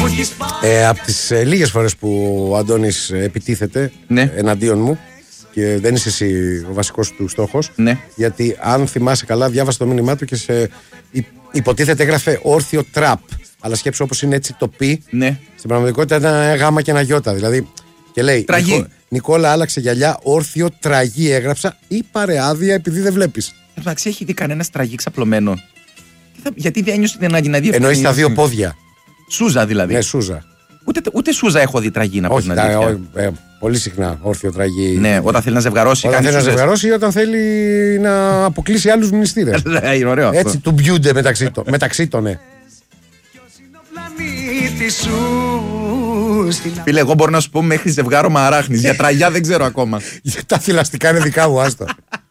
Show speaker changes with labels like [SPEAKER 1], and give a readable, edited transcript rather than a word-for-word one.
[SPEAKER 1] Από τις λίγες φορές που ο Αντώνης επιτίθεται εναντίον μου, και δεν είσαι εσύ ο βασικός του στόχος, γιατί αν θυμάσαι καλά, διάβασα το μήνυμά του και υποτίθεται έγραφε όρθιο τραπ. Αλλά σκέψου, όπως είναι έτσι το πι, στην πραγματικότητα ήταν ένα γάμα και ένα γιώτα. Δηλαδή, και λέει, Νικόλα άλλαξε γυαλιά, όρθιο τραγί έγραψα, ή πάρε άδεια επειδή δεν βλέπεις.
[SPEAKER 2] Εντάξει, έχει δει κανένα τραγί ξαπλωμένο? Γιατί δεν ένιωσε την ανάγκη να δει?
[SPEAKER 1] Εννοείς τα δύο πόδια.
[SPEAKER 2] Σούζα δηλαδή.
[SPEAKER 1] Ναι, σούζα.
[SPEAKER 2] Ούτε σούζα έχω δει τραγί, να πω την αλήθεια.
[SPEAKER 1] Πολύ συχνά όρθιο τραγί.
[SPEAKER 2] Ναι, όταν θέλει να ζευγαρώσει.
[SPEAKER 1] Όταν θέλει να ζευγαρώσει ή όταν θέλει να αποκλείσει άλλους μνηστήρες.
[SPEAKER 2] Ωραίο.
[SPEAKER 1] Έτσι του μπιούνται μεταξύ των, ναι.
[SPEAKER 2] Φίλε, εγώ μπορώ να σου πω μέχρι ζευγάρωμα αράχνης. Για τραγιά δεν ξέρω ακόμα.
[SPEAKER 1] Τα θηλαστικά είναι δικά μου, άστα.